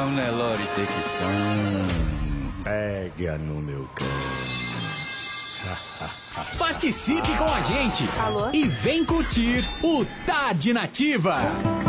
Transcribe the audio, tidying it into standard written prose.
o Nelore Tequissão. Pega no meu cão. Participe com a gente. Alô? E vem curtir o Tarde Nativa.